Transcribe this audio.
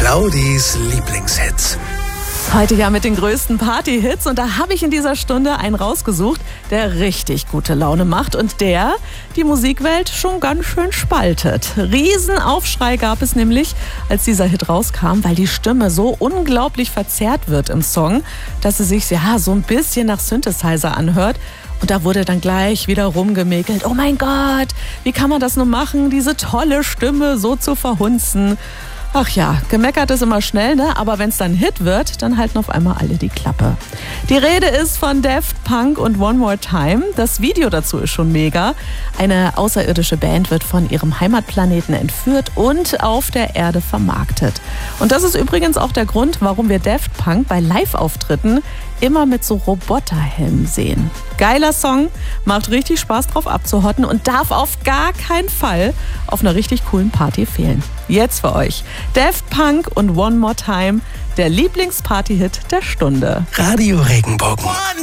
Claudis Lieblingshits. Heute ja mit den größten Party-Hits und da habe ich in dieser Stunde einen rausgesucht, der richtig gute Laune macht und der die Musikwelt schon ganz schön spaltet. Riesenaufschrei gab es nämlich, als dieser Hit rauskam, weil die Stimme so unglaublich verzerrt wird im Song, dass sie sich so ein bisschen nach Synthesizer anhört. Und da wurde dann gleich wieder rumgemäkelt. Oh mein Gott, wie kann man das nur machen, diese tolle Stimme so zu verhunzen? Ach ja, gemeckert ist immer schnell, ne? Aber wenn es dann Hit wird, dann halten auf einmal alle die Klappe. Die Rede ist von Daft Punk und One More Time. Das Video dazu ist schon mega. Eine außerirdische Band wird von ihrem Heimatplaneten entführt und auf der Erde vermarktet. Und das ist übrigens auch der Grund, warum wir Daft Punk bei Live-Auftritten immer mit so Roboterhelmen sehen. Geiler Song, macht richtig Spaß drauf abzuhotten und darf auf gar keinen Fall auf einer richtig coolen Party fehlen. Jetzt für euch Daft Punk und One More Time, der Lieblingsparty-Hit der Stunde. Radio Regenbogen.